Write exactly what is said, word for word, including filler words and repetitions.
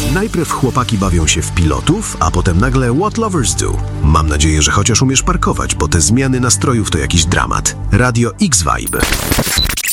Najpierw chłopaki bawią się w pilotów, a potem nagle What Lovers Do. Mam nadzieję, że chociaż umiesz parkować, bo te zmiany nastrojów to jakiś dramat. Radio X-Vibe.